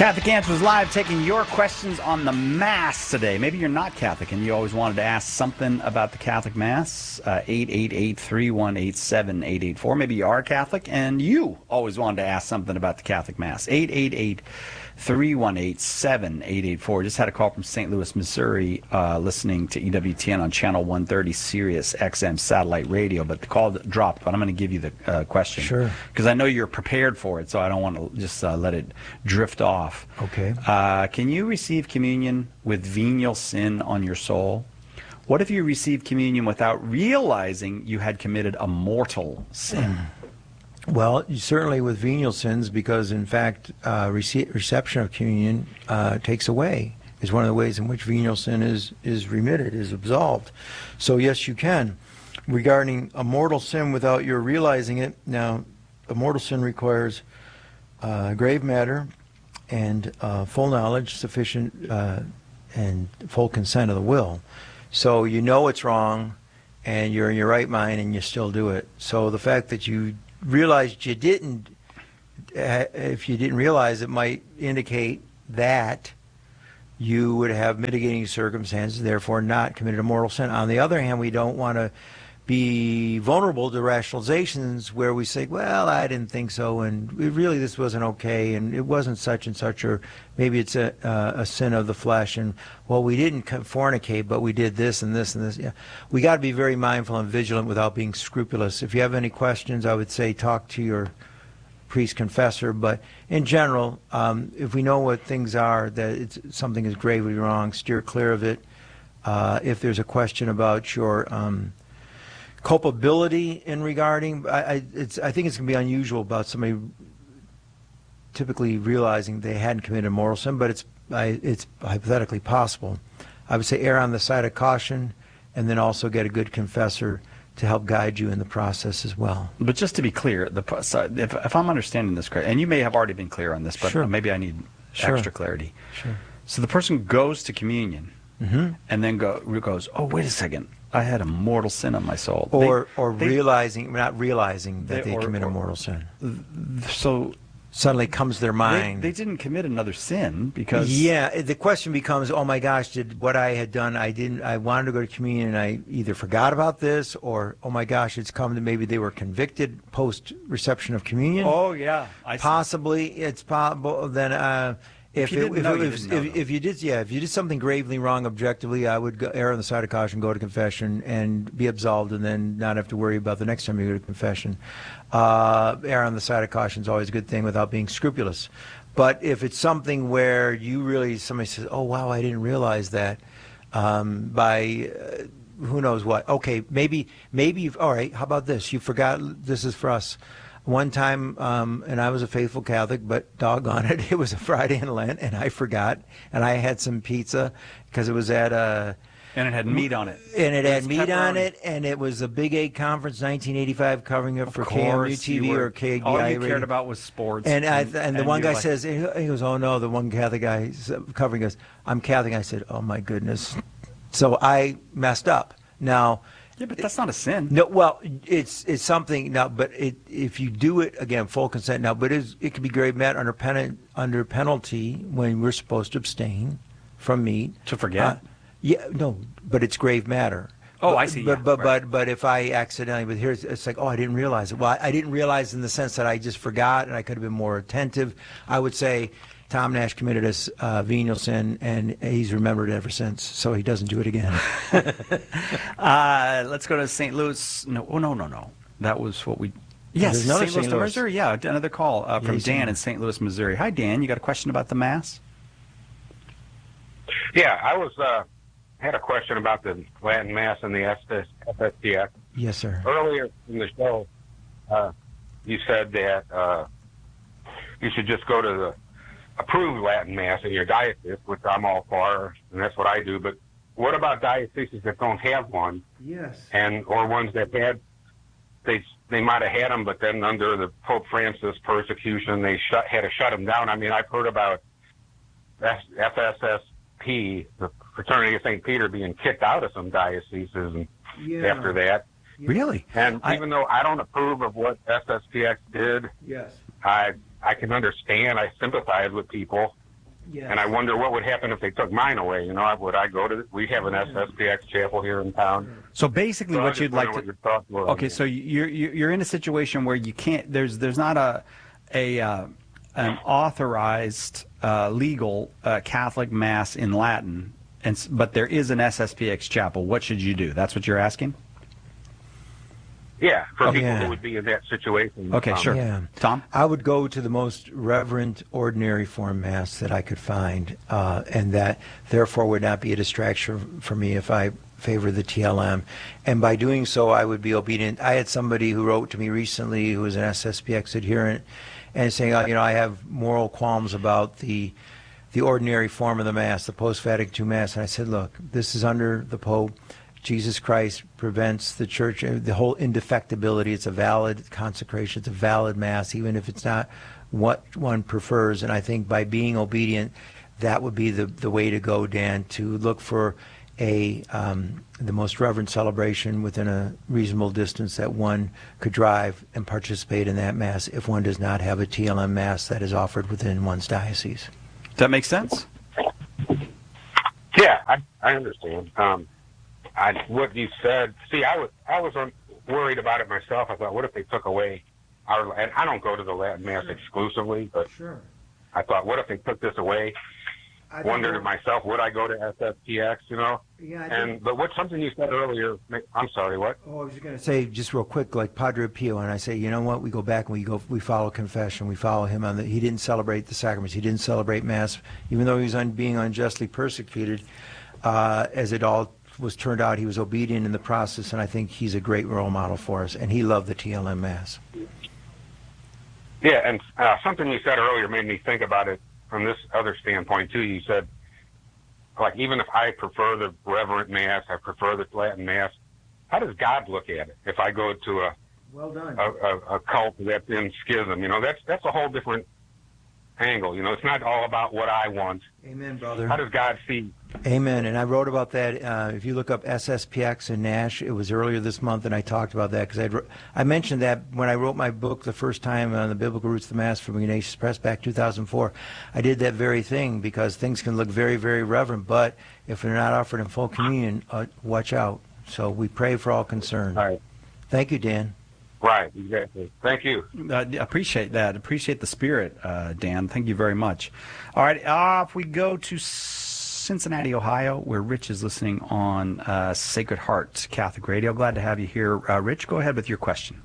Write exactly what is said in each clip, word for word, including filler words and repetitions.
Catholic Answers Live, taking your questions on the Mass today. Maybe you're not Catholic and you always wanted to ask something about the Catholic Mass. Uh, eight eight eight, three one eight, seven eight eight four. Maybe you are Catholic and you always wanted to ask something about the Catholic Mass. eight eight eight, three one eight, seven eight eight four. Just had a call from Saint Louis, Missouri, uh, listening to E W T N on Channel one thirty Sirius X M satellite radio, but the call dropped. But I'm going to give you the uh, question. Sure. Because I know you're prepared for it, so I don't want to just uh, let it drift off. Okay. Uh, can you receive communion with venial sin on your soul? What if you received communion without realizing you had committed a mortal sin? Well, certainly with venial sins, because in fact, uh, rece- reception of communion uh, takes away, is one of the ways in which venial sin is, is remitted, is absolved. So yes, you can. Regarding a mortal sin without your realizing it, now, a mortal sin requires uh, grave matter and uh, full knowledge, sufficient uh, and full consent of the will. So you know it's wrong, and you're in your right mind, and you still do it. So the fact that you realized you didn't, uh, if you didn't realize, it might indicate that you would have mitigating circumstances, therefore not committed a mortal sin. On the other hand, we don't want to be vulnerable to rationalizations where we say, well, I didn't think so, and really this wasn't okay, and it wasn't such and such, or maybe it's a, uh, a sin of the flesh, and, well, we didn't fornicate, but we did this and this and this. Yeah. We got to be very mindful and vigilant without being scrupulous. If you have any questions, I would say talk to your priest confessor, but in general, um, if we know what things are, that it's, something is gravely wrong, steer clear of it. Uh, if there's a question about your um, culpability in regarding, I, I, it's, I think it's going to be unusual about somebody typically realizing they hadn't committed a mortal sin, but it's, I, it's hypothetically possible. I would say err on the side of caution, and then also get a good confessor to help guide you in the process as well. But just to be clear, the so if, if I'm understanding this correct, and you may have already been clear on this, but Sure. maybe I need Sure. extra clarity. Sure. So the person goes to communion, Mm-hmm. and then go, goes, oh, wait a second, I had a mortal sin on my soul. Or, They- or they- realizing, not realizing that They- they, or- commit a or- mortal sin. So Suddenly comes to their they, mind. they didn't commit another sin because... Yeah, the question becomes, oh my gosh, did what I had done, I didn't, I wanted to go to communion and I either forgot about this, or, oh my gosh, it's come to maybe they were convicted post-reception of communion. Oh, yeah. I see. Possibly, it's possible, then, uh, if, If you it, didn't if, know, it you was, didn't know, if, though. if you did, yeah, if you did something gravely wrong objectively, I would go, err on the side of caution, go to confession, and be absolved, and then not have to worry about the next time you go to confession. Uh, err on the side of caution is always a good thing without being scrupulous. But if it's something where you really, somebody says, oh wow, I didn't realize that, um, by uh, who knows what. Okay, maybe, maybe, you've, all right, how about this? You forgot, this is for us. One time, um, and I was a faithful Catholic, but doggone it, it was a Friday in Lent, and I forgot, and I had some pizza because it was at a... And it had meat on it. And it had was meat on pepperoni. it, and it was a Big Eight Conference, nineteen eighty-five, covering it Of for K M U course, T you V were- or K G I All you radio. cared about was sports. And I, and the one you're guy like, says, he goes, oh no, the one Catholic guy covering us, I'm Catholic. I said, oh my goodness. So I messed up. Now, yeah, but that's not a sin. no, well, it's it's something now, but it, if you do it again, full consent now, but it, is, it can be grave matter under pen, under penalty when we're supposed to abstain from meat. To forget? Uh, yeah, no, but it's grave matter. Oh, but, I see, But yeah, but, right. but but if I accidentally, but here's it's like, oh, I didn't realize it. Well, I, I didn't realize in the sense that I just forgot, and I could have been more attentive. I would say Tom Nash committed a uh, venial sin, and he's remembered it ever since, so he doesn't do it again. uh, let's go to Saint Louis. No, oh, no, no, no. That was what we... Yes, There's another Saint Louis, Saint Louis. Missouri. Yeah, another call uh, from Yes, Dan sir. in Saint Louis, Missouri. Hi, Dan. You got a question about the Mass? Yeah, I was uh, had a question about the Latin Mass and the F S T X. Yes, sir. Earlier in the show, uh, you said that uh, you should just go to the approved Latin Mass in your diocese, which I'm all for, and that's what I do. But what about dioceses that don't have one, Yes. and or ones that had they they might have had them, but then under the Pope Francis persecution, they shut had to shut them down. I mean, I've heard about F S S P, the Fraternity of Saint Peter, being kicked out of some dioceses and Yeah. after that. Really? And I- even though I don't approve of what S S P X did, Yes. I I can understand. I sympathize with people Yes. And I wonder what would happen if they took mine away. You know, would I go to? We have an S S P X chapel here in town. So basically, So I what just you'd like wonder to. what your thoughts were on Okay, that. so you're you're you're in a situation where you can't. There's there's not a a uh, an authorized uh, legal uh, Catholic mass in Latin, and s- but there is an S S P X chapel. What should you do? That's what you're asking. Yeah, for Okay. people Yeah. who would be in that situation. Okay, um, sure. Yeah. Tom? I would go to the most reverent ordinary form mass that I could find, uh, and that therefore would not be a distraction for me if I favor the T L M. And by doing so, I would be obedient. I had somebody who wrote to me recently who was an S S P X adherent and saying, oh, you know, I have moral qualms about the the ordinary form of the Mass, the post-Vatican two Mass. And I said, look, this is under the Pope. Jesus Christ prevents the church, uh, the whole indefectibility. It's a valid consecration. It's a valid Mass, even if it's not what one prefers. And I think by being obedient, that would be the, the way to go, Dan, to look for a um, the most reverent celebration within a reasonable distance that one could drive and participate in that Mass if one does not have a T L M Mass that is offered within one's diocese. Does that make sense? Yeah, I, I understand. Um, I, what you said, see, I was I was um, worried about it myself. I thought, what if they took away our? And I don't go to the Latin Mass exclusively, but Sure. I thought, what if they took this away? I Wondered to myself, would I go to S S P X? You know. Yeah, I And but what's something you said earlier? I'm sorry, what? Oh, I was just going to say, just real quick, like Padre Pio, and I say, you know what? We go back and we go, we follow confession. We follow him on the. He didn't celebrate the sacraments. He didn't celebrate Mass, even though he was un, being unjustly persecuted. Uh, as it all was turned out, he was obedient in the process, and I think he's a great role model for us. And he loved the T L M Mass. Yeah, and uh, something you said earlier made me think about it from this other standpoint too. You said, like, even if I prefer the Reverent Mass, I prefer the Latin Mass. How does God look at it? If I go to a Well done. a, a, a cult that's in schism, you know, that's that's a whole different angle. You know, it's not all about what I want. Amen, brother. How does God see? Amen. And I wrote about that. Uh, if you look up S S P X in Nash, it was earlier this month, and I talked about that because I I mentioned that when I wrote my book the first time on the Biblical Roots of the Mass from Ignatius Press back two thousand four. I did that very thing because things can look very, very reverent, but if they're not offered in full communion, uh, watch out. So we pray for all concerned. All right. Thank you, Dan. Right, exactly. Thank you. Uh, appreciate that. Appreciate the spirit, uh, Dan. Thank you very much. All right, off we go to Cincinnati, Ohio, where Rich is listening on uh, Sacred Heart Catholic Radio. Glad to have you here, uh, Rich. Go ahead with your question.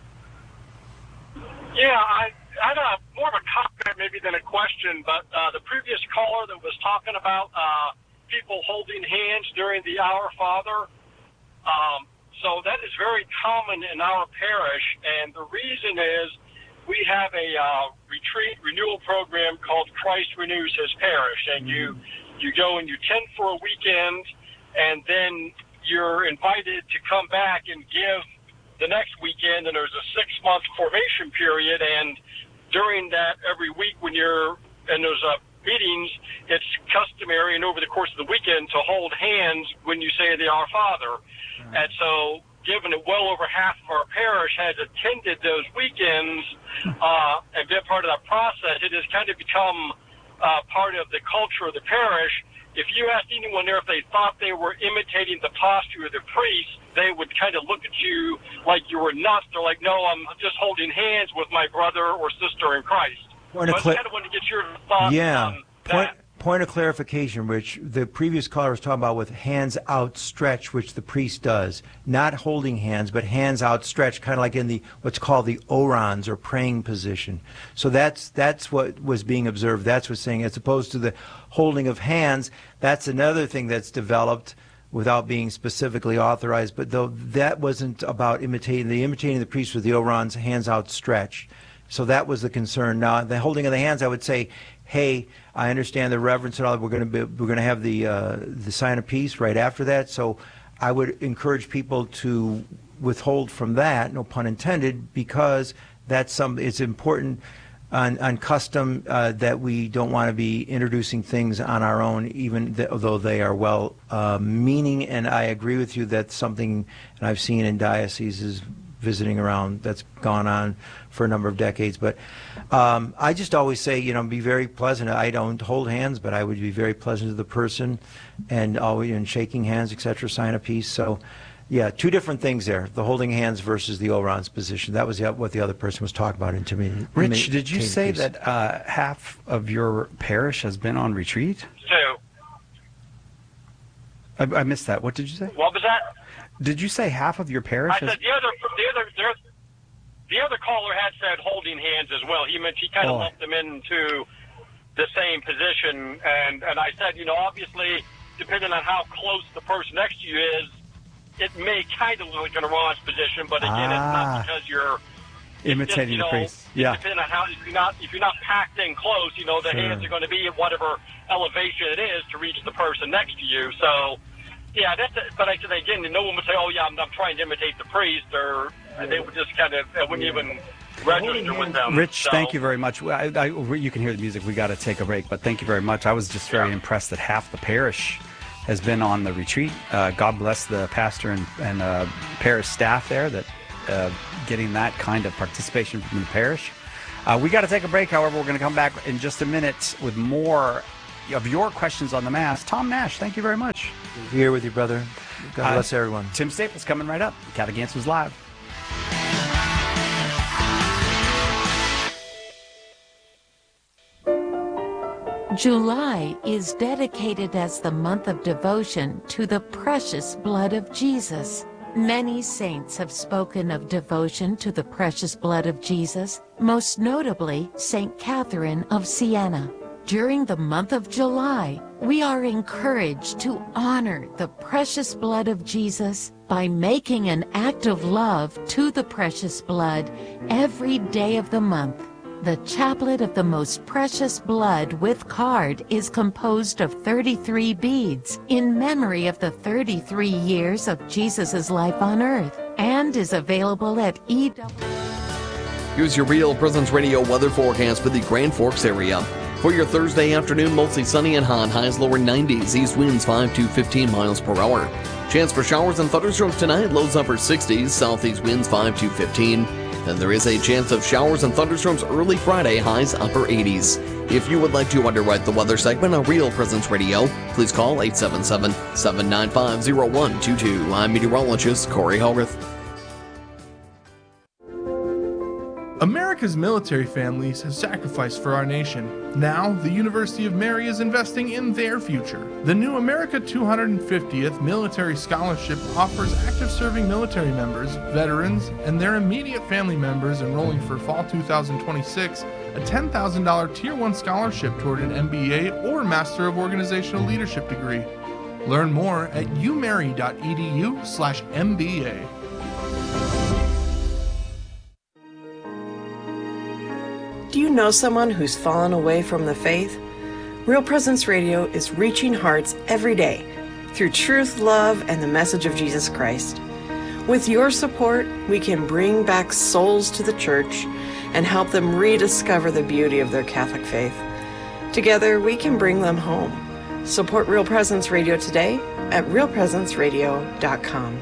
Yeah, I, I had a more of a comment maybe than a question, but uh, the previous caller that was talking about uh, people holding hands during the Our Father. Um, So that is very common in our parish, and the reason is we have a uh, retreat renewal program called Christ Renews His Parish, and you you go and you tent for a weekend, and then you're invited to come back and give the next weekend, and there's a six-month formation period, and during that every week when you're and there's a meetings, it's customary and over the course of the weekend to hold hands when you say the Our Father. And so, given that well over half of our parish has attended those weekends uh, and been part of that process, it has kind of become uh, part of the culture of the parish. If you asked anyone there if they thought they were imitating the posture of the priest, they would kind of look at you like you were nuts. They're like, no, I'm just holding hands with my brother or sister in Christ. Point So of I cla- just kind of wanted to get your thoughts Yeah. on Point, that. point of clarification, Rich. The previous caller was talking about with hands outstretched, which the priest does. Not holding hands, but hands outstretched, kind of like in the what's called the orans or praying position. So that's that's what was being observed. That's what's saying, as opposed to the holding of hands. That's another thing that's developed without being specifically authorized. But though that wasn't about imitating the imitating the priest with the orans, hands outstretched. So that was the concern. Now, the holding of the hands, I would say, hey, I understand the reverence and all that. We're going to be, we're going to have the uh, the sign of peace right after that. So I would encourage people to withhold from that, no pun intended, because that's some. It's important on, on custom uh, that we don't want to be introducing things on our own, even th- though they are well uh, meaning. And I agree with you that something, and I've seen in dioceses visiting around that's gone on for a number of decades. But um, I just always say, you know, be very pleasant. I don't hold hands, but I would be very pleasant to the person, and always in shaking hands, et cetera, sign a peace. So, yeah, two different things there, the holding hands versus the Oron's position. That was the, what the other person was talking about, intimidating. Rich, did you say peace. that uh, half of your parish has been on retreat? Two. I, I missed that. What did you say? What was that? Did you say half of your parish? I has... said the other, the other, the other, the other caller had said holding hands as well. He meant he kind of oh. lumped them into the same position, and and I said, you know, obviously, depending on how close the person next to you is, it may kind of look like an Oron's position, but again, ah. it's not because you're imitating just, the know, priest. Yeah. Depending on how, if you're not if you're not packed in close, you know, the sure. hands are going to be at whatever elevation it is to reach the person next to you. So. Yeah, that's it. But I said again, no one would say, "Oh, yeah, I'm, I'm trying to imitate the priest," or they would just kind of I wouldn't yeah. even register with them. Rich, so. thank you very much. I, I, you can hear the music. We got to take a break, but thank you very much. I was just very yeah. impressed that half the parish has been on the retreat. Uh, God bless the pastor and, and uh, parish staff there that uh, getting that kind of participation from the parish. Uh, we got to take a break. However, we're going to come back in just a minute with more of your questions on the Mass. Tom Nash, thank you very much. Here with you, brother. God bless uh, everyone. Tim Staples coming right up. Catholic Answers Live. July is dedicated as the month of devotion to the precious blood of Jesus. Many saints have spoken of devotion to the precious blood of Jesus, most notably Saint Catherine of Siena. During the month of July, we are encouraged to honor the precious blood of Jesus by making an act of love to the precious blood every day of the month. The Chaplet of the Most Precious Blood with card is composed of thirty-three beads in memory of the thirty-three years of Jesus' life on earth, and is available at E W. Here's your Real Presence Radio weather forecast for the Grand Forks area. For your Thursday afternoon, mostly sunny and hot, highs lower nineties, east winds five to fifteen miles per hour. Chance for showers and thunderstorms tonight, lows upper sixties, southeast winds five to fifteen. Then there is a chance of showers and thunderstorms early Friday, highs upper eighties. If you would like to underwrite the weather segment on Real Presence Radio, please call eight seven seven, seven nine five, zero one two two. I'm meteorologist Corey Hogarth. America's military families have sacrificed for our nation. Now, the University of Mary is investing in their future. The new America two hundred fiftieth Military Scholarship offers active serving military members, veterans, and their immediate family members enrolling for fall two thousand twenty-six a ten thousand dollars Tier one scholarship toward an M B A or Master of Organizational Leadership degree. Learn more at umary.edu slash MBA. Do you know someone who's fallen away from the faith? Real Presence Radio is reaching hearts every day through truth, love, and the message of Jesus Christ. With your support, we can bring back souls to the church and help them rediscover the beauty of their Catholic faith. Together, we can bring them home. Support Real Presence Radio today at real presence radio dot com.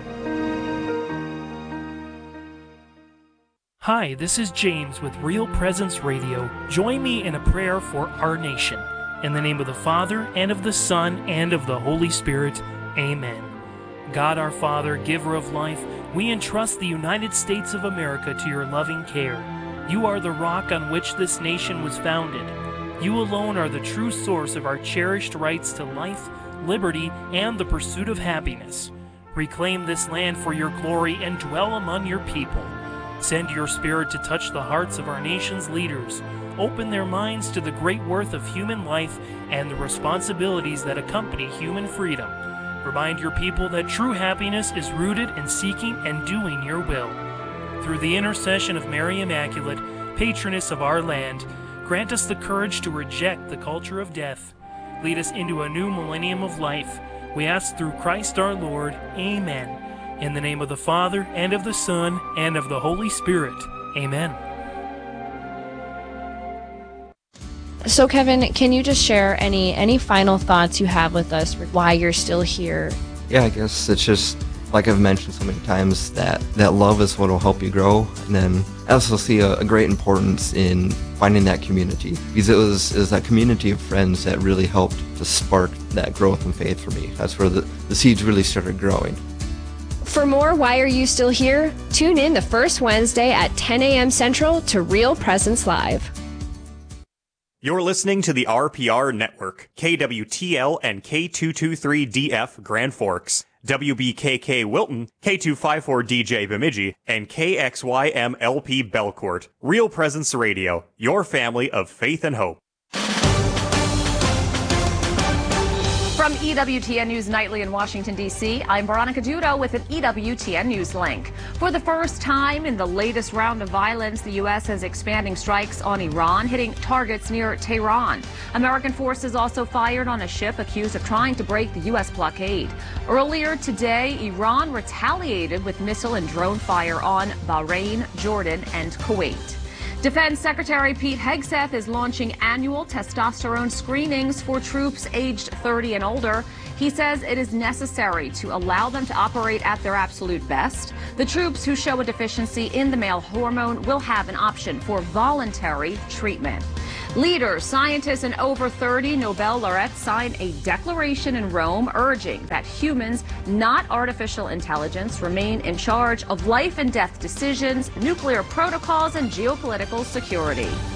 Hi, this is James with Real Presence Radio. Join me in a prayer for our nation. In the name of the Father, and of the Son, and of the Holy Spirit. Amen. God our Father, giver of life, we entrust the United States of America to your loving care. You are the rock on which this nation was founded. You alone are the true source of our cherished rights to life, liberty, and the pursuit of happiness. Reclaim this land for your glory and dwell among your people. Send your Spirit to touch the hearts of our nation's leaders. Open their minds to the great worth of human life and the responsibilities that accompany human freedom. Remind your people that true happiness is rooted in seeking and doing your will. Through the intercession of Mary Immaculate, patroness of our land, grant us the courage to reject the culture of death. Lead us into a new millennium of life. We ask through Christ our Lord. Amen. In the name of the Father, and of the Son, and of the Holy Spirit. Amen. So, Kevin, can you just share any any final thoughts you have with us for why you're still here? Yeah, I guess it's just like I've mentioned so many times, that, that love is what will help you grow. And then I also see a, a great importance in finding that community, because it was, it was that community of friends that really helped to spark that growth in faith for me. That's where the, the seeds really started growing. For more Why Are You Still Here? Tune in the first Wednesday at ten a.m. Central to Real Presence Live. You're listening to the R P R Network, K W T L and K two twenty-three D F Grand Forks, W B K K Wilton, K two fifty-four D J Bemidji, and K X Y M L P Belcourt. Real Presence Radio, your family of faith and hope. From E W T N News Nightly in Washington, D C, I'm Veronica Dudo with an E W T N News link. For the first time in the latest round of violence, the U S is expanding strikes on Iran, hitting targets near Tehran. American forces also fired on a ship accused of trying to break the U S blockade. Earlier today, Iran retaliated with missile and drone fire on Bahrain, Jordan, and Kuwait. Defense Secretary Pete Hegseth is launching annual testosterone screenings for troops aged thirty and older. He says it is necessary to allow them to operate at their absolute best. The troops who show a deficiency in the male hormone will have an option for voluntary treatment. Leaders, scientists, and over thirty Nobel laureates signed a declaration in Rome urging that humans, not artificial intelligence, remain in charge of life and death decisions, nuclear protocols, and geopolitical security.